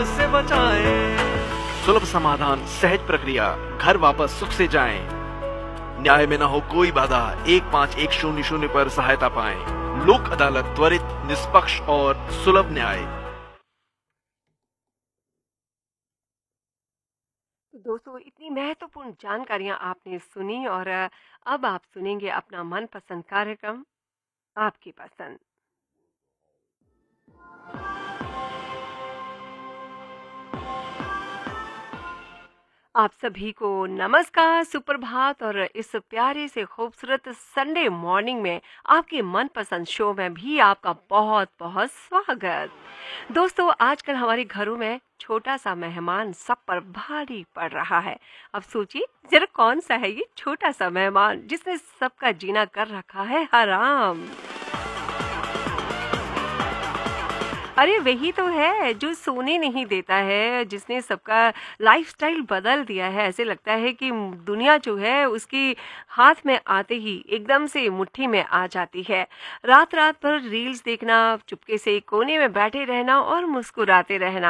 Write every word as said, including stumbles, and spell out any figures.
से बचाएं। सुलभ समाधान, सहज प्रक्रिया, घर वापस सुख से जाएं। न्याय में न हो कोई बाधा, एक पाँच एक शून्य शून्य पर सहायता पाएं। लोक अदालत, त्वरित, निष्पक्ष और सुलभ न्याय। तो दोस्तों, इतनी महत्वपूर्ण जानकारियां आपने सुनी और अ, अब आप सुनेंगे अपना मनपसंद कार्यक्रम आपकी पसंद। आप सभी को नमस्कार, सुप्रभात और इस प्यारे से खूबसूरत संडे मॉर्निंग में आपके मनपसंद शो में भी आपका बहुत-बहुत स्वागत। दोस्तों, आजकल हमारे घरों में छोटा-सा मेहमान सब पर भारी पड़ रहा है। अब सोचिए ज़रा कौन-सा है ये छोटा-सा मेहमान जिसने सबका जीना कर रखा है हराम। अरे वही तो है जो सोने नहीं देता है, जिसने सबका लाइफ़स्टाइल बदल दिया है। ऐसे लगता है कि म दुनिया जो है उसकी हाथ में आते ही एकदम से मुट्ठी में आ जाती है। रात-रात भर रील्स देखना, चुपके से कोने में बैठे रहना और मुस्कुराते रहना।